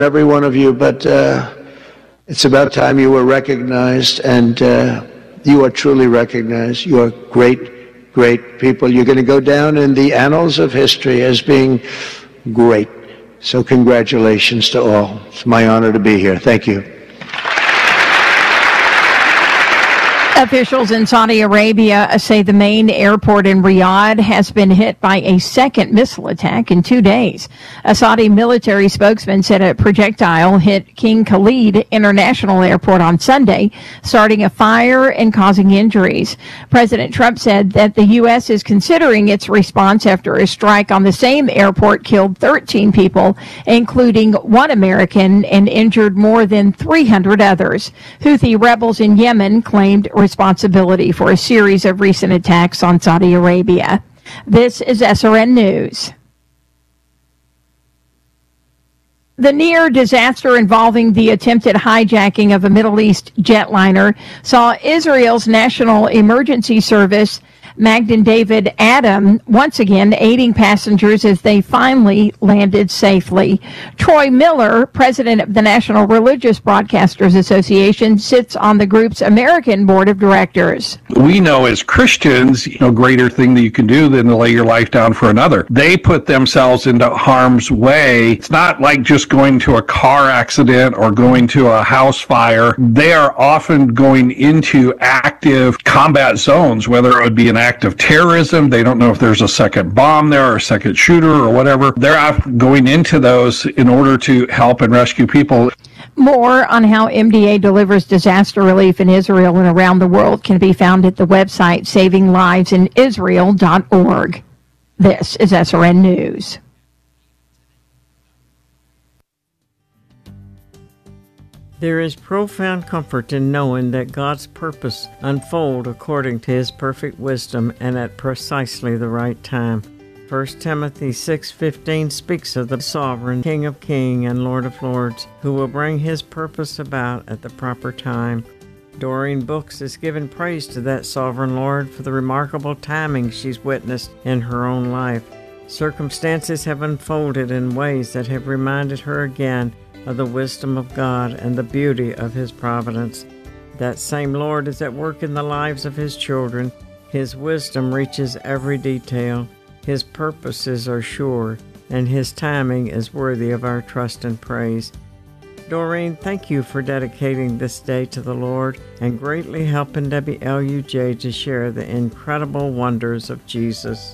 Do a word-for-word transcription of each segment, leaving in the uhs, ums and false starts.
every one of you, but uh, it's about time you were recognized, and uh, you are truly recognized. You are great, great people. You're going to go down in the annals of history as being great. So congratulations to all. It's my honor to be here. Thank you. Officials in Saudi Arabia say the main airport in Riyadh has been hit by a second missile attack in two days. A Saudi military spokesman said a projectile hit King Khalid International Airport on Sunday, starting a fire and causing injuries. President Trump said that the U S is considering its response after a strike on the same airport killed thirteen people, including one American, and injured more than three hundred others. Houthi rebels in Yemen claimed responsibility for a series of recent attacks on Saudi Arabia. This is S R N News. The near disaster involving the attempted hijacking of a Middle East jetliner saw Israel's National Emergency Service Magdan David Adam once again aiding passengers as they finally landed safely. Troy Miller, president of the National Religious Broadcasters Association, sits on the group's American board of directors. We know as Christians, you know, greater thing that you can do than to lay your life down for another. They put themselves into harm's way. It's not like just going to a car accident or going to a house fire. They are often going into active combat zones, whether it would be an act of terrorism. They don't know if there's a second bomb there or a second shooter or whatever. They're out going into those in order to help and rescue people. More on how M D A delivers disaster relief in Israel and around the world can be found at the website saving lives in israel dot org. This is S R N News. There is profound comfort in knowing that God's purpose unfolds according to His perfect wisdom and at precisely the right time. First Timothy six fifteen speaks of the sovereign King of Kings and Lord of Lords who will bring His purpose about at the proper time. Doreen Books has given praise to that sovereign Lord for the remarkable timing she's witnessed in her own life. Circumstances have unfolded in ways that have reminded her again of the wisdom of God and the beauty of His providence. That same Lord is at work in the lives of His children. His wisdom reaches every detail. His purposes are sure, and His timing is worthy of our trust and praise. Doreen, thank you for dedicating this day to the Lord and greatly helping W L U J to share the incredible wonders of Jesus.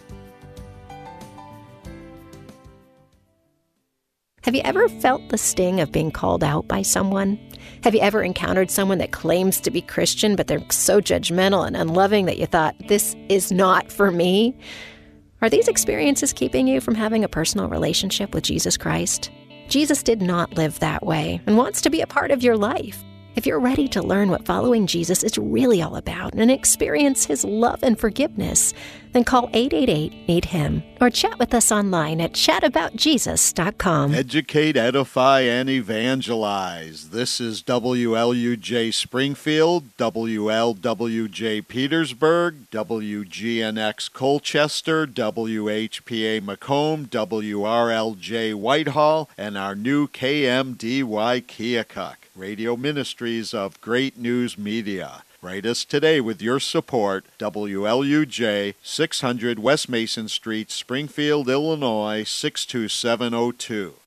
Have you ever felt the sting of being called out by someone? Have you ever encountered someone that claims to be Christian, but they're so judgmental and unloving that you thought, this is not for me? Are these experiences keeping you from having a personal relationship with Jesus Christ? Jesus did not live that way and wants to be a part of your life. If you're ready to learn what following Jesus is really all about and experience His love and forgiveness, then call eight eight eight, need him or chat with us online at chat about jesus dot com. Educate, edify, and evangelize. This is W L U J Springfield, W L W J Petersburg, W G N X Colchester, W H P A Macomb, W R L J Whitehall, and our new K M D Y Keokuk. Radio Ministries of Great News Media. Write us today with your support. W L U J, six hundred West Mason Street, Springfield, Illinois, six two seven oh two.